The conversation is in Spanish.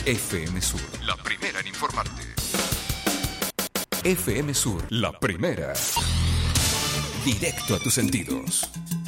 FM Sur, la primera en informarte. FM Sur, la primera. Directo a tus sentidos.